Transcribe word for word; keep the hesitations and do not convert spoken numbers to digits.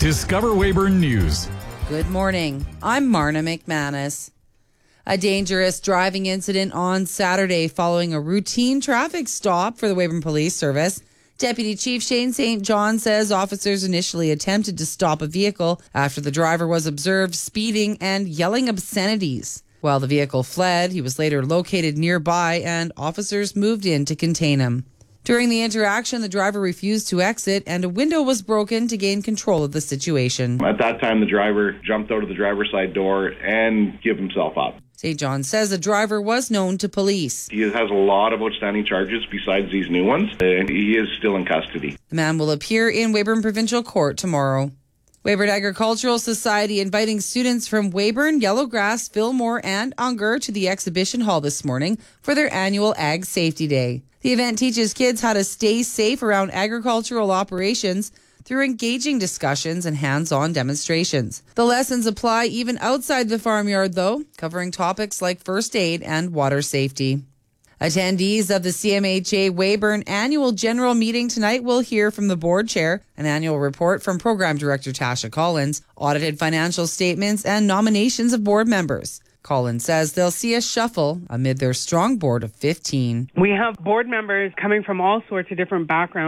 Discover Weyburn News. Good morning. I'm Marna McManus. A dangerous driving incident on Saturday following a routine traffic stop for the Weyburn Police Service. Deputy Chief Shane Saint John says officers initially attempted to stop a vehicle after the driver was observed speeding and yelling obscenities. While the vehicle fled, he was later located nearby and officers moved in to contain him. During the interaction, the driver refused to exit and a window was broken to gain control of the situation. At that time, the driver jumped out of the driver's side door and gave himself up. Saint John says the driver was known to police. He has a lot of outstanding charges besides these new ones, and he is still in custody. The man will appear in Weyburn Provincial Court tomorrow. Weyburn Agricultural Society inviting students from Weyburn, Yellowgrass, Fillmore, and Unger to the exhibition hall this morning for their annual Ag Safety Day. The event teaches kids how to stay safe around agricultural operations through engaging discussions and hands-on demonstrations. The lessons apply even outside the farmyard, though, covering topics like first aid and water safety. Attendees of the C M H A Weyburn annual general meeting tonight will hear from the board chair, an annual report from program director Tasha Collins, audited financial statements, and nominations of board members. Collins says they'll see a shuffle amid their strong board of fifteen. We have board members coming from all sorts of different backgrounds.